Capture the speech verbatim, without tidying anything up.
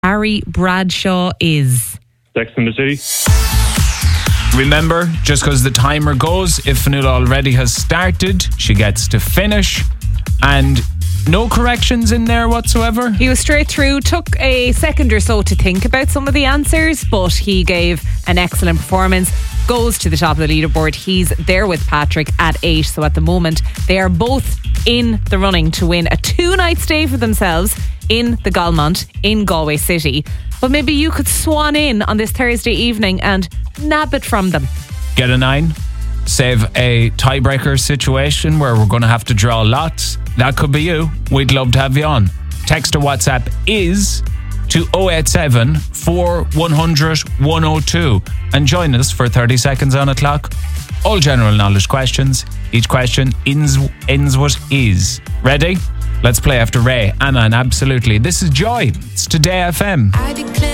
Harry Bradshaw is? Sex and the City. Remember, just because the timer goes, if Fionnuala already has started, she gets to finish. And no corrections in there whatsoever? He was straight through, took a second or so to think about some of the answers, but he gave an excellent performance. Goes to the top of the leaderboard. He's there with Patrick at eight. So at the moment, they are both in the running to win a two-night stay for themselves in the Galmont in Galway City. But maybe you could swan in on this Thursday evening and nab it from them. Get a nine. Save a tiebreaker situation where we're going to have to draw lots. That could be you. We'd love to have you on. Text or WhatsApp is to oh eight seven, four one hundred, one oh two and join us for thirty seconds on a clock. All general knowledge questions. Each question ends, ends with is. Ready? Let's play after Ray, Anna and Absolutely. This is Joy. It's Today F M.